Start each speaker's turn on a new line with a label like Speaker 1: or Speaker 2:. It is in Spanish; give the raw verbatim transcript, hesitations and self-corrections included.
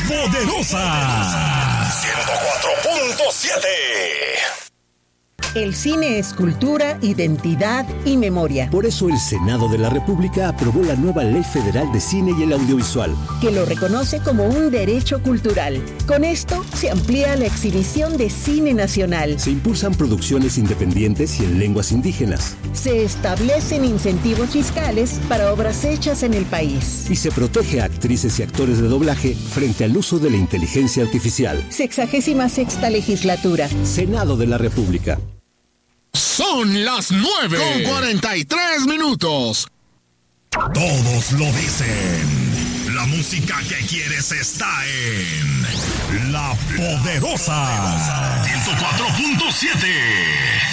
Speaker 1: Poderosa. ciento cuatro punto siete.
Speaker 2: El cine es cultura, identidad y memoria.
Speaker 3: Por eso el Senado de la República aprobó la nueva Ley Federal de Cine y el Audiovisual,
Speaker 2: que lo reconoce como un derecho cultural. Con esto se amplía la exhibición de cine nacional.
Speaker 3: Se impulsan producciones independientes y en lenguas indígenas.
Speaker 2: Se establecen incentivos fiscales para obras hechas en el país.
Speaker 3: Y se protege a actrices y actores de doblaje frente al uso de la inteligencia artificial.
Speaker 2: Sexagésima sexta legislatura.
Speaker 3: Senado de la República.
Speaker 4: Son las nueve con cuarenta y tres minutos.
Speaker 1: Todos lo dicen. La música que quieres está en La Poderosa. ciento cuatro punto siete.